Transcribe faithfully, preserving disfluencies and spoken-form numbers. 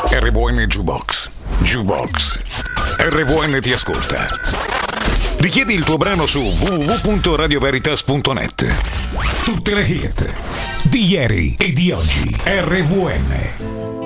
R V N Jukebox. Jukebox. R V N ti ascolta. Richiedi il tuo brano su w w w punto radio veritas punto net. Tutte le hit di ieri e di oggi. R V N.